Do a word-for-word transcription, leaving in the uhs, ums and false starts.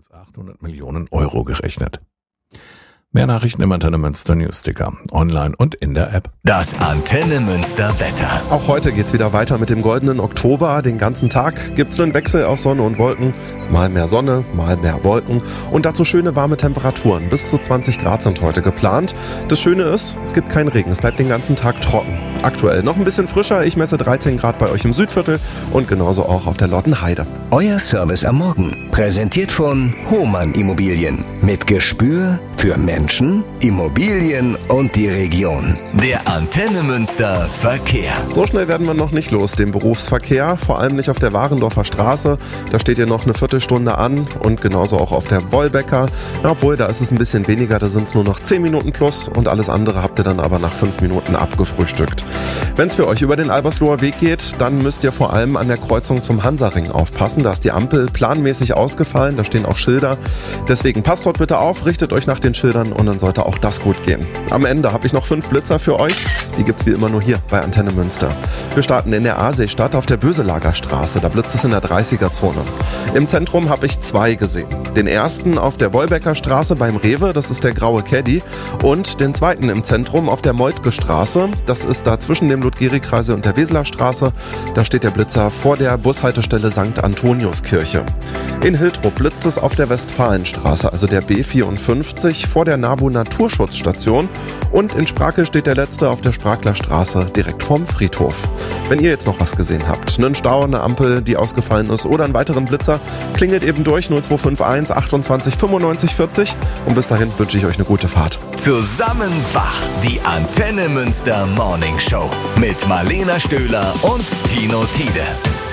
als achthundert Millionen Euro gerechnet. Mehr Nachrichten im Antenne Münster Newsticker, online und in der App. Das Antenne Münster Wetter. Auch heute geht's wieder weiter mit dem goldenen Oktober. Den ganzen Tag gibt's einen Wechsel aus Sonne und Wolken. Mal mehr Sonne, mal mehr Wolken. Und dazu schöne warme Temperaturen. Bis zu zwanzig Grad sind heute geplant. Das Schöne ist, es gibt keinen Regen. Es bleibt den ganzen Tag trocken. Aktuell noch ein bisschen frischer. Ich messe dreizehn Grad bei euch im Südviertel und genauso auch auf der Lottenheide. Euer Service am Morgen. Präsentiert von Hohmann Immobilien. Mit Gespür für Menschen, Immobilien und die Region. Der Antenne Münster Verkehr. So schnell werden wir noch nicht los, den Berufsverkehr. Vor allem nicht auf der Warendorfer Straße. Da steht ihr noch eine Viertelstunde an. Und genauso auch auf der Wolbecker. Ja, obwohl, da ist es ein bisschen weniger. Da sind es nur noch zehn Minuten plus. Und alles andere habt ihr dann aber nach fünf Minuten abgefrühstückt. Wenn es für euch über den Albersloher Weg geht, dann müsst ihr vor allem an der Kreuzung zum Hansaring aufpassen. Da ist die Ampel planmäßig ausgefallen. Da stehen auch Schilder. Deswegen passt dort bitte auf, richtet euch nach den Schildern und dann sollte auch das gut gehen. Am Ende habe ich noch fünf Blitzer für euch. Die gibt's wie immer nur hier bei Antenne Münster. Wir starten in der Aasseestadt auf der Böselager Straße. Da blitzt es in der dreißiger-Zone. Im Zentrum habe ich zwei gesehen. Den ersten auf der Wolbecker Straße beim Rewe, das ist der graue Caddy. Und den zweiten im Zentrum auf der Moltke Straße. Das ist da zwischen dem Ludgeri-Kreisel und der Weseler Straße. Da steht der Blitzer vor der Bushaltestelle Sankt Antoniuskirche. In Hiltrup blitzt es auf der Westfalenstraße, also der B vierundfünfzig, vor der NABU Naturschutzstation. Und in Sprakel steht der letzte auf der Sprakler Straße, direkt vorm Friedhof. Wenn ihr jetzt noch was gesehen habt, einen Stau, eine Ampel, die ausgefallen ist oder einen weiteren Blitzer, klingelt eben durch null zwei fünf eins achtundzwanzig fünfundneunzig vierzig. Und bis dahin wünsche ich euch eine gute Fahrt. Zusammen wach, die Antenne Münster Morning Show mit Marlena Stöhler und Tino Tiede.